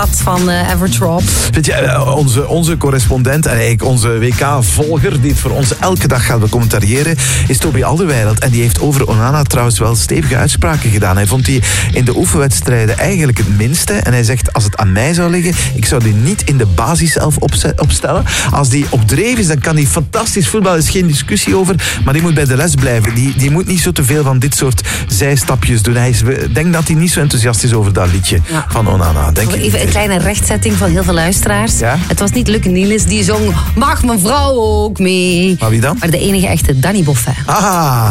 stad van Average Rob. Weet je, onze correspondent en eigenlijk onze WK-volger die het voor ons elke dag gaat becommentariëren is Toby Alderweireld. En die heeft over Onana trouwens wel stevige uitspraken gedaan. Hij vond die in de oefenwedstrijden eigenlijk het minste. En hij zegt, als het aan mij zou liggen, ik zou die niet in de basis zelf opstellen. Als die op dreef is, dan kan hij fantastisch voetballen. Er is geen discussie over. Maar die moet bij de les blijven. Die moet niet zo te veel van dit soort zijstapjes doen. Ik denk dat hij niet zo enthousiast is over dat liedje van Onana. Denk even een kleine rechtzetting van heel veel luisteraars. Ja? Het was niet Luc Niels die zong Mag mijn vrouw ook mee. Maar wie dan? Maar de enige echte Danny Boffin. Ah!